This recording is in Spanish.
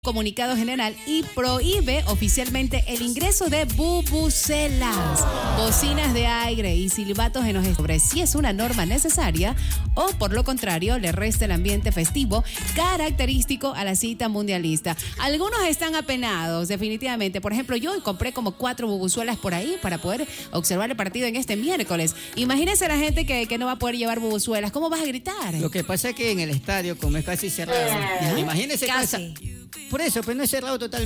Comunicado general y prohíbe oficialmente el ingreso de bubucelas, bocinas de aire y silbatos en los sobre si es una norma necesaria o por lo contrario le resta el ambiente festivo característico a la cita mundialista. Algunos están apenados definitivamente. Por ejemplo, yo hoy compré como 4 bubuzuelas por ahí para poder observar el partido en este miércoles. Imagínense la gente que no va a poder llevar bubuzuelas. ¿Cómo vas a gritar? Lo que pasa es que en el estadio, como es casi cerrado, imagínense casi. Por eso, pues no es cerrado totalmente.